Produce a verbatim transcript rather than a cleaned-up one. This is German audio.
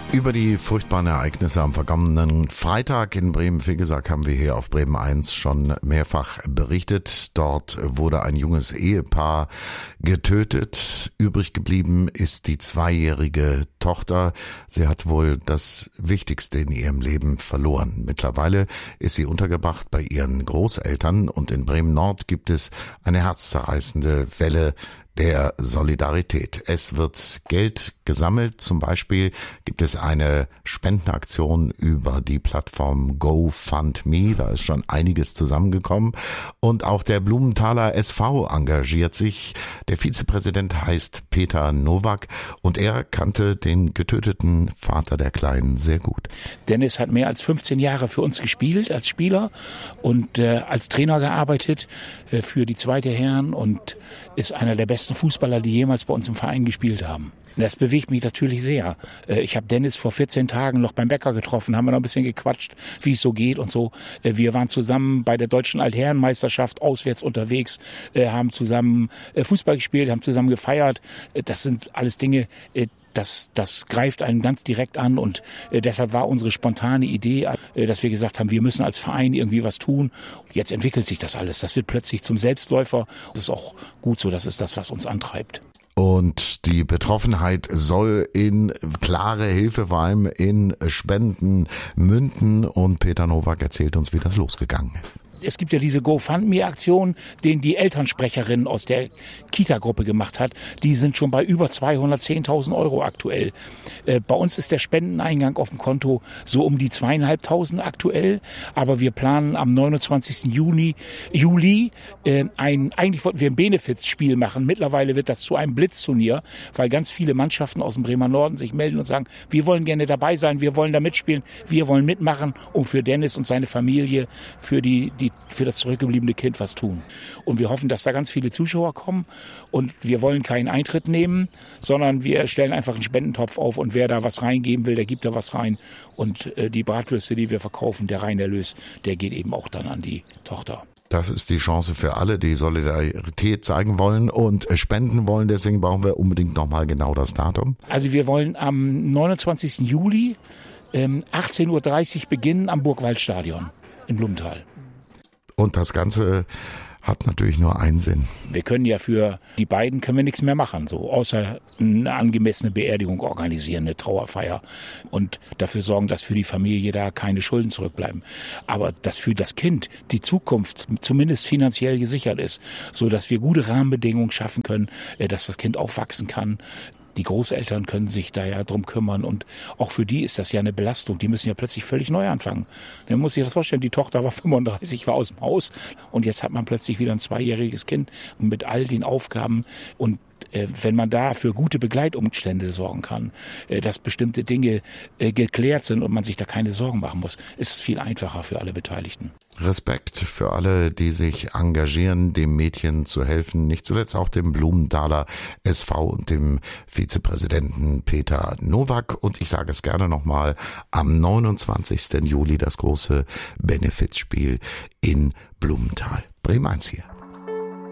Über die furchtbaren Ereignisse am vergangenen Freitag in Bremen-Villesack haben wir hier auf Bremen eins schon mehrfach berichtet. Dort wurde ein junges Ehepaar getötet. Übrig geblieben ist die zweijährige Tochter. Sie hat wohl das Wichtigste in ihrem Leben verloren. Mittlerweile ist sie untergebracht bei ihren Großeltern und in Bremen-Nord gibt es eine herzzerreißende Welle der Solidarität. Es wird Geld gesammelt. Zum Beispiel gibt es eine Spendenaktion über die Plattform GoFundMe. Da ist schon einiges zusammengekommen. Und auch der Blumenthaler S V engagiert sich. Der Vizepräsident heißt Peter Nowak und er kannte den getöteten Vater der Kleinen sehr gut. Dennis hat mehr als fünfzehn Jahre für uns gespielt als Spieler und äh, als Trainer gearbeitet äh, für die zweite Herren und ist einer der besten Fußballer, die jemals bei uns im Verein gespielt haben. Das bewegt mich natürlich sehr. Ich habe Dennis vor vierzehn Tagen noch beim Bäcker getroffen, haben wir noch ein bisschen gequatscht, wie es so geht und so. Wir waren zusammen bei der deutschen Altherrenmeisterschaft auswärts unterwegs, haben zusammen Fußball gespielt, haben zusammen gefeiert. Das sind alles Dinge, Das, das greift einen ganz direkt an und äh, deshalb war unsere spontane Idee, äh, dass wir gesagt haben, wir müssen als Verein irgendwie was tun. Jetzt entwickelt sich das alles. Das wird plötzlich zum Selbstläufer. Das ist auch gut so. Das ist das, was uns antreibt. Und die Betroffenheit soll in klare Hilfe, vor allem in Spenden münden. Und Peter Nowak erzählt uns, wie das losgegangen ist. Es gibt ja diese GoFundMe-Aktion, den die Elternsprecherin aus der Kita-Gruppe gemacht hat. Die sind schon bei über zweihundertzehntausend Euro aktuell. Äh, bei uns ist der Spendeneingang auf dem Konto so um die zweieinhalbtausend aktuell. Aber wir planen am neunundzwanzigsten Juni, Juli äh, ein, eigentlich wollten wir ein Benefizspiel machen. Mittlerweile wird das zu einem Blitzturnier, weil ganz viele Mannschaften aus dem Bremer Norden sich melden und sagen, wir wollen gerne dabei sein, wir wollen da mitspielen, wir wollen mitmachen, um für Dennis und seine Familie, für die, die für das zurückgebliebene Kind was tun. Und wir hoffen, dass da ganz viele Zuschauer kommen und wir wollen keinen Eintritt nehmen, sondern wir stellen einfach einen Spendentopf auf und wer da was reingeben will, der gibt da was rein und äh, die Bratwürste, die wir verkaufen, der Reinerlös, der geht eben auch dann an die Tochter. Das ist die Chance für alle, die Solidarität zeigen wollen und spenden wollen. Deswegen brauchen wir unbedingt nochmal genau das Datum. Also wir wollen am neunundzwanzigsten Juli ähm, achtzehn Uhr dreißig beginnen am Burgwaldstadion in Blumenthal. Und das Ganze hat natürlich nur einen Sinn. Wir können ja für die beiden können wir nichts mehr machen, so außer eine angemessene Beerdigung organisieren, eine Trauerfeier und dafür sorgen, dass für die Familie da keine Schulden zurückbleiben. Aber dass für das Kind die Zukunft zumindest finanziell gesichert ist, so dass wir gute Rahmenbedingungen schaffen können, dass das Kind aufwachsen kann. Die Großeltern können sich da ja drum kümmern und auch für die ist das ja eine Belastung. Die müssen ja plötzlich völlig neu anfangen. Man muss sich das vorstellen, die Tochter war fünfunddreißig, war aus dem Haus und jetzt hat man plötzlich wieder ein zweijähriges Kind mit all den Aufgaben und äh, wenn man da für gute Begleitumstände sorgen kann, äh, dass bestimmte Dinge äh, geklärt sind und man sich da keine Sorgen machen muss, ist es viel einfacher für alle Beteiligten. Respekt für alle, die sich engagieren, dem Mädchen zu helfen, nicht zuletzt auch dem Blumenthaler S V und dem Vizepräsidenten Peter Nowak. Und ich sage es gerne nochmal, am neunundzwanzigsten Juli das große Benefizspiel in Blumenthal. Bremen eins hier.